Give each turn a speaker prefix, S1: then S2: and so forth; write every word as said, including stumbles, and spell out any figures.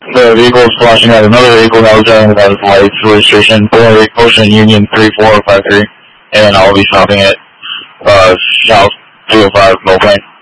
S1: The vehicle is flashing at another vehicle that was driving without its lights. Registration Boy Ocean Union three four five three, and I'll be stopping at uh, South two oh five Mill Plain.